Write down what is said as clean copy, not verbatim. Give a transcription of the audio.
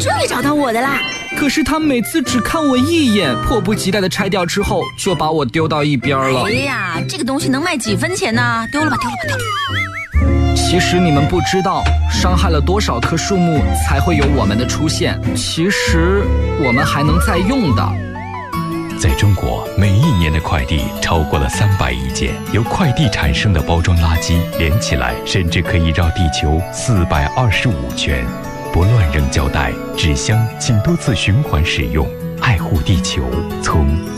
终于找到我的啦！ 可是他每次只看我一眼，迫不及待地拆掉之后，就把我丢到一边了。 哎呀，这个东西能卖几分钱呢？丢了吧，丢了吧，丢了吧！ 其实你们不知道，伤害了多少棵树木才会有我们的出现。其实我们还能再用的。 在中国，每一年的快递超过了300亿件，由快递产生的包装垃圾连起来，甚至可以绕地球425圈。不乱扔胶带、纸箱，请多次循环使用，爱护地球，从